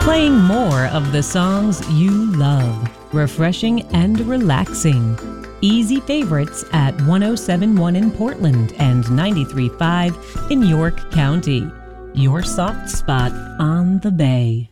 Playing more of the songs you love. Refreshing and relaxing. Easy favorites at 107.1 in Portland and 93.5 in York County. Your soft spot on the Bay.